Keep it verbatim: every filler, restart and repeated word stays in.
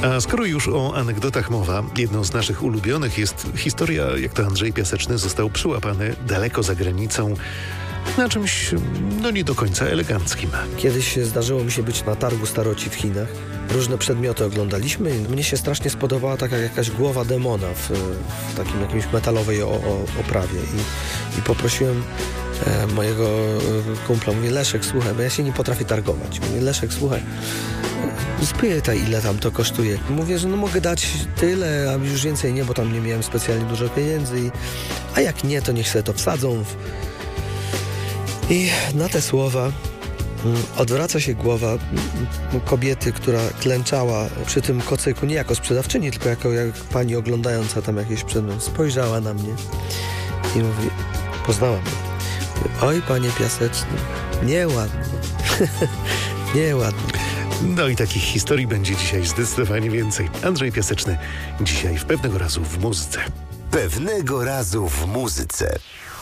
A skoro już o anegdotach mowa, jedną z naszych ulubionych jest historia, jak to Andrzej Piaseczny został przyłapany daleko za granicą na czymś, no nie do końca eleganckim. Kiedyś zdarzyło mi się być na targu staroci w Chinach. Różne przedmioty oglądaliśmy i mnie się strasznie spodobała taka jakaś głowa demona w, w takim jakimś metalowej o, o, oprawie. I, i poprosiłem e, mojego kumpla, mówię, Leszek, słuchaj, bo ja się nie potrafię targować. Mówię, Leszek, słuchaj, e, spytaj, ile tam to kosztuje. Mówię, że no mogę dać tyle, a już więcej nie, bo tam nie miałem specjalnie dużo pieniędzy. I, a jak nie, to niech sobie to wsadzą w... I na te słowa odwraca się głowa kobiety, która klęczała przy tym kocyku, nie jako sprzedawczyni, tylko jako jak pani oglądająca tam jakiś przedmiot. Spojrzała na mnie i mówi, poznała mnie. Mówi, oj, panie Piaseczny, nieładnie, nieładnie. No i takich historii będzie dzisiaj zdecydowanie więcej. Andrzej Piaseczny dzisiaj w Pewnego razu w muzyce. Pewnego razu w muzyce.